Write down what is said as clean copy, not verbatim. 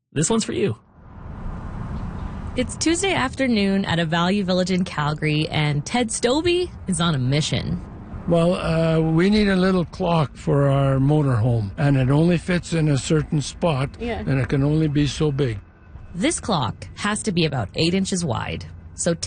this one's for you. It's Tuesday afternoon at a Value Village in Calgary, and Ted Stobie is on a mission. Well, we need a little clock for our motorhome, and it only fits in a certain spot, and it can only be so big. This clock has to be about 8 inches wide. So